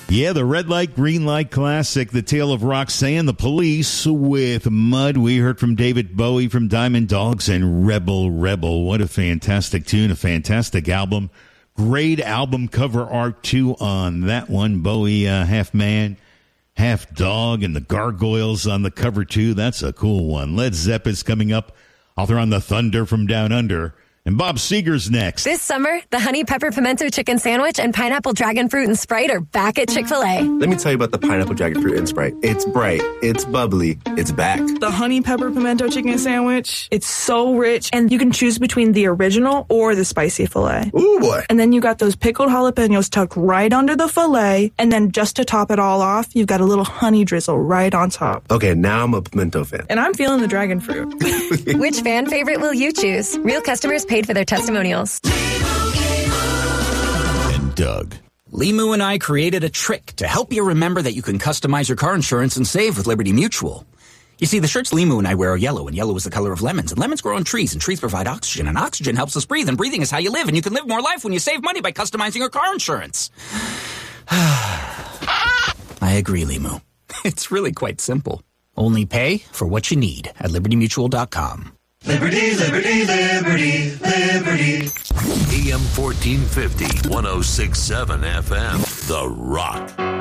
Yeah, the Red Light, Green Light classic, The Tale of Roxanne, The Police with Mud. We heard from David Bowie from Diamond Dogs and Rebel Rebel. What a fantastic tune, a fantastic album. Great album cover art, too, on that one. Bowie, half man, half dog, and the gargoyles on the cover, too. That's a cool one. Led Zeppelin's coming up. Author on the Thunder from Down Under. And Bob Seger's next. This summer, the Honey Pepper Pimento Chicken Sandwich and Pineapple Dragon Fruit and Sprite are back at Chick-fil-A. Let me tell you about the Pineapple Dragon Fruit and Sprite. It's bright, it's bubbly, it's back. The Honey Pepper Pimento Chicken Sandwich, it's so rich, and you can choose between the original or the spicy filet. Ooh, boy. And then you got those pickled jalapenos tucked right under the filet, and then just to top it all off, you've got a little honey drizzle right on top. Okay, now I'm a pimento fan. And I'm feeling the dragon fruit. Which fan favorite will you choose? Real customers paid for their testimonials. And Doug. Limu and I created a trick to help you remember that you can customize your car insurance and save with Liberty Mutual. You see, the shirts Limu and I wear are yellow, and yellow is the color of lemons, and lemons grow on trees, and trees provide oxygen, and oxygen helps us breathe, and breathing is how you live, and you can live more life when you save money by customizing your car insurance. I agree, Limu. It's really quite simple. Only pay for what you need at LibertyMutual.com. Liberty, liberty, liberty, liberty. AM 1450, 106.7 FM, The Rock.